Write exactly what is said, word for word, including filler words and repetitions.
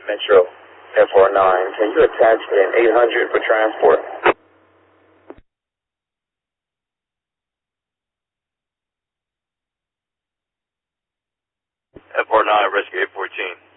Metro F R nine, can you attach an eight hundred for transport? F R nine, rescue eight fourteen.